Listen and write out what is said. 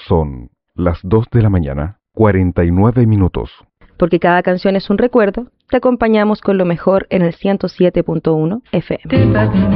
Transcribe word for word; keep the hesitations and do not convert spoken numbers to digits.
Son las dos de la mañana, cuarenta y nueve minutos. Porque cada canción es un recuerdo, te acompañamos con lo mejor en el ciento siete punto uno F M.